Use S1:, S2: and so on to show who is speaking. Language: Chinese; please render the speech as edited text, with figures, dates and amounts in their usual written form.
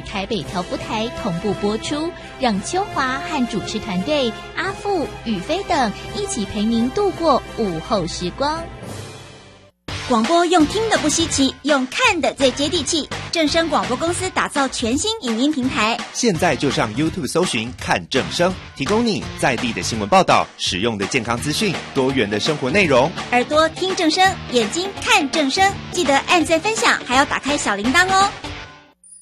S1: 台北调布台同步播出，让秋华和主持团队阿富、宇飞等一起陪您度过午后时光。
S2: 广播用听的不稀奇，用看的最接地气。正声广播公司打造全新影音平台，
S3: 现在就上 YouTube 搜寻看正声，提供你在地的新闻报道、实用的健康资讯、多元的生活内容。
S2: 耳朵听正声，眼睛看正声，记得按赞分享，还要打开小铃铛哦。